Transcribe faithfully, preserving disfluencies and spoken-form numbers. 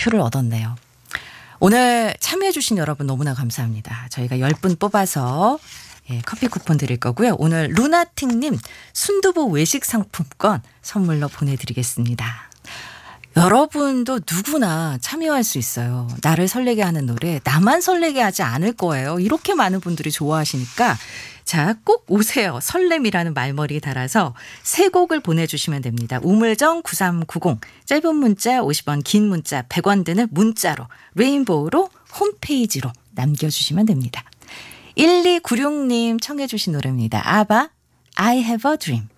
표를 얻었네요. 오늘 참여해주신 여러분 너무나 감사합니다. 저희가 열 분 뽑아서 예, 커피 쿠폰 드릴 거고요. 오늘 루나틱님 순두부 외식 상품권 선물로 보내드리겠습니다. 여러분도 누구나 참여할 수 있어요. 나를 설레게 하는 노래 나만 설레게 하지 않을 거예요. 이렇게 많은 분들이 좋아하시니까 자, 꼭 오세요. 설렘이라는 말머리 달아서 세 곡을 보내주시면 됩니다. 우물정 구삼구공 짧은 문자 오십 원 긴 문자 백 원 드는 문자로 레인보우로 홈페이지로 남겨주시면 됩니다. 일이구육님 청해 주신 노래입니다. 아바 I have a dream.